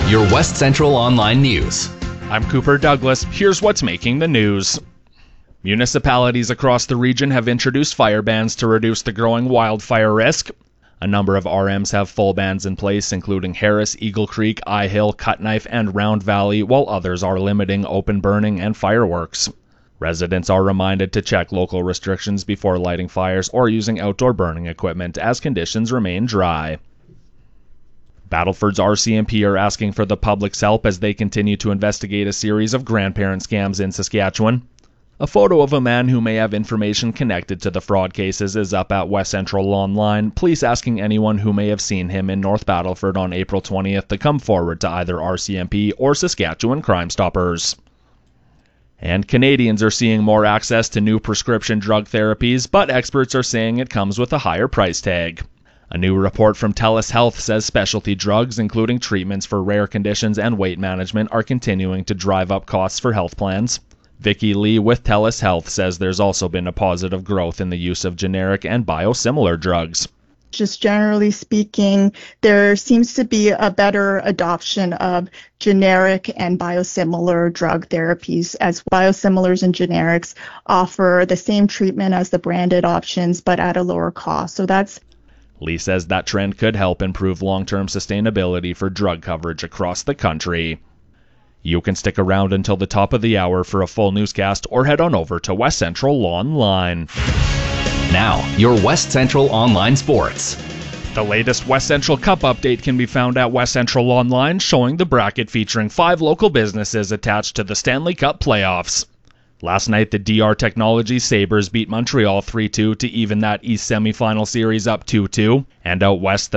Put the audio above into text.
your West Central Online News. I'm Cooper Douglas. Here's what's making the news. Municipalities across the region have introduced fire bans to reduce the growing wildfire risk. A number of RMs have full bans in place, including Harris, Eagle Creek, Eyehill, Cutknife, and Round Valley, while others are limiting open burning and fireworks. Residents are reminded to check local restrictions before lighting fires or using outdoor burning equipment as conditions remain dry. Battleford's RCMP are asking for the public's help as they continue to investigate a series of grandparent scams in Saskatchewan. A photo of a man who may have information connected to the fraud cases is up at West Central Online, police asking anyone who may have seen him in North Battleford on April 20th to come forward to either RCMP or Saskatchewan Crime Stoppers. And Canadians are seeing more access to new prescription drug therapies, but experts are saying it comes with a higher price tag. A new report from TELUS Health says specialty drugs, including treatments for rare conditions and weight management, are continuing to drive up costs for health plans. Vicky Lee with TELUS Health says there's also been a positive growth in the use of generic and biosimilar drugs. Just generally speaking, there seems to be a better adoption of generic and biosimilar drug therapies, as biosimilars and generics offer the same treatment as the branded options, but at a lower cost. So that's Lee says that trend could help improve long-term sustainability for drug coverage across the country. You can stick around until the top of the hour for a full newscast or head on over to West Central Online. Now, your West Central Online Sports. The latest West Central Cup update can be found at West Central Online, showing the bracket featuring 5 local businesses attached to the Stanley Cup playoffs. Last night, the DR Technology Sabres beat Montreal 3-2 to even that East semifinal series up 2-2, and out west, the